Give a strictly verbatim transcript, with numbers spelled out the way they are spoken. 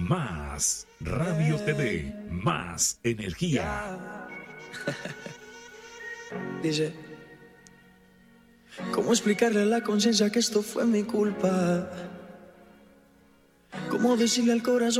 Más Radio T V, más energía. Dice, ¿cómo explicarle a la conciencia que esto fue mi culpa? ¿Cómo decirle al corazón